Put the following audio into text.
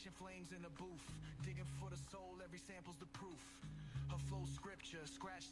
Ignition flames in the booth. Digging for the soul, every sample's the proof. Her flow scripture, scratched